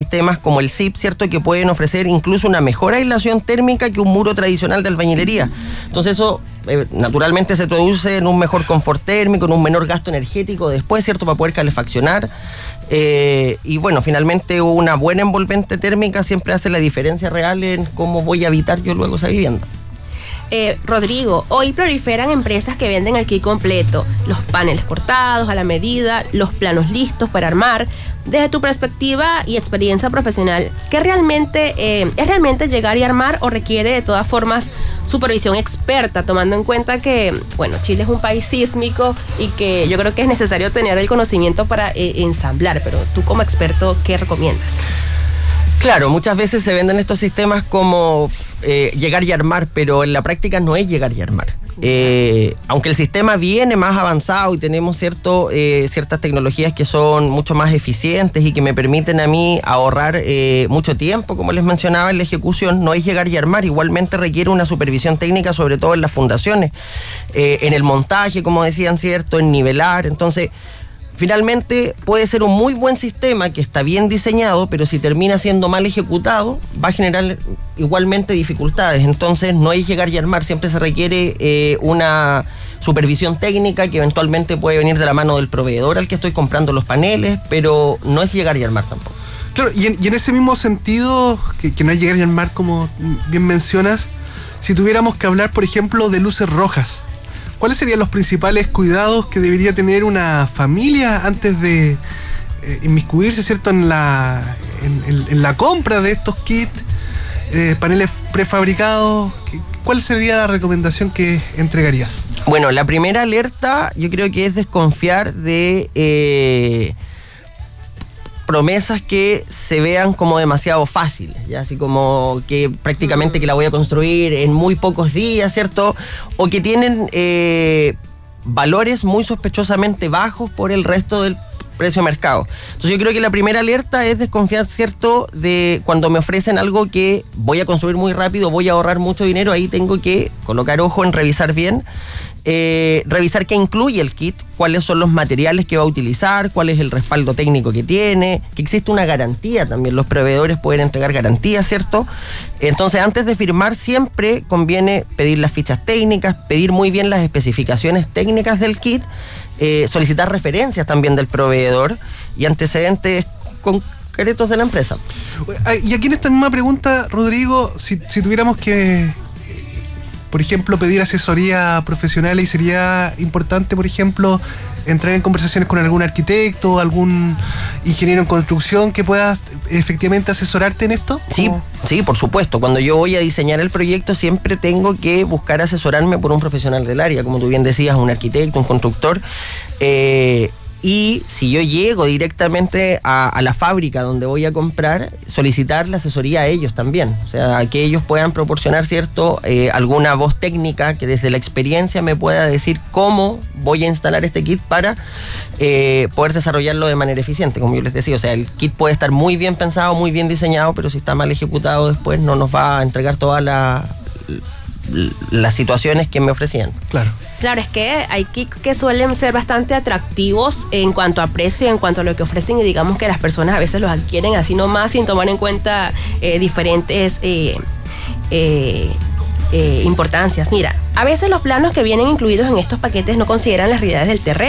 sistemas como el SIP, ¿cierto? Que pueden ofrecer incluso una mejor aislación térmica que un muro tradicional de albañilería. Entonces eso naturalmente se traduce en un mejor confort térmico, en un menor gasto energético después, ¿cierto? Para poder calefaccionar. Y bueno, finalmente una buena envolvente térmica siempre hace la diferencia real en cómo voy a habitar yo luego esa vivienda. Rodrigo, hoy proliferan empresas que venden el kit completo, los paneles cortados a la medida, los planos listos para armar. Desde tu perspectiva y experiencia profesional, ¿qué realmente es realmente llegar y armar o requiere de todas formas supervisión experta, tomando en cuenta que, bueno, Chile es un país sísmico y que yo creo que es necesario tener el conocimiento para ensamblar, pero tú como experto, ¿qué recomiendas? Claro, muchas veces se venden estos sistemas como llegar y armar, pero en la práctica no es llegar y armar. Aunque el sistema viene más avanzado y tenemos ciertas tecnologías que son mucho más eficientes y que me permiten a mí ahorrar mucho tiempo, como les mencionaba, en la ejecución, no es llegar y armar. Igualmente requiere una supervisión técnica, sobre todo en las fundaciones, en el montaje, como decían, ¿cierto? En nivelar. Entonces, finalmente puede ser un muy buen sistema que está bien diseñado, pero si termina siendo mal ejecutado, va a generar igualmente dificultades. Entonces no es llegar y armar, siempre se requiere una supervisión técnica que eventualmente puede venir de la mano del proveedor al que estoy comprando los paneles, pero no es llegar y armar tampoco. Claro, y en ese mismo sentido, que no es llegar y armar, como bien mencionas, si tuviéramos que hablar, por ejemplo, de luces rojas, ¿cuáles serían los principales cuidados que debería tener una familia antes de inmiscuirse, ¿cierto?, en la compra de estos kits, paneles prefabricados? ¿Cuál sería la recomendación que entregarías? Bueno, la primera alerta yo creo que es desconfiar de promesas que se vean como demasiado fáciles, ¿ya? Así como que prácticamente que la voy a construir en muy pocos días, ¿cierto? O que tienen valores muy sospechosamente bajos por el resto del precio mercado. Entonces yo creo que la primera alerta es desconfiar, ¿cierto?, de cuando me ofrecen algo que voy a construir muy rápido, voy a ahorrar mucho dinero. Ahí tengo que colocar ojo en revisar bien, revisar qué incluye el kit, cuáles son los materiales que va a utilizar, cuál es el respaldo técnico que tiene, que existe una garantía también, los proveedores pueden entregar garantías, ¿cierto? Entonces antes de firmar siempre conviene pedir las fichas técnicas, pedir muy bien las especificaciones técnicas del kit, solicitar referencias también del proveedor y antecedentes concretos de la empresa. Y aquí en esta misma pregunta, Rodrigo, si tuviéramos que, por ejemplo, pedir asesoría profesional, y sería importante, por ejemplo, entrar en conversaciones con algún arquitecto, algún ingeniero en construcción que pueda efectivamente asesorarte en esto. Sí, por supuesto. Cuando yo voy a diseñar el proyecto siempre tengo que buscar asesorarme por un profesional del área, como tú bien decías, un arquitecto, un constructor. Y si yo llego directamente a la fábrica donde voy a comprar, solicitar la asesoría a ellos también. O sea, que ellos puedan proporcionar, ¿cierto?, alguna voz técnica que desde la experiencia me pueda decir cómo voy a instalar este kit para poder desarrollarlo de manera eficiente, como yo les decía. O sea, el kit puede estar muy bien pensado, muy bien diseñado, pero si está mal ejecutado después no nos va a entregar todas las situaciones que me ofrecían. Claro, es que hay kits que suelen ser bastante atractivos en cuanto a precio, en cuanto a lo que ofrecen, y digamos que las personas a veces los adquieren así nomás sin tomar en cuenta diferentes importancias. Mira, a veces los planos que vienen incluidos en estos paquetes no consideran las realidades del terreno.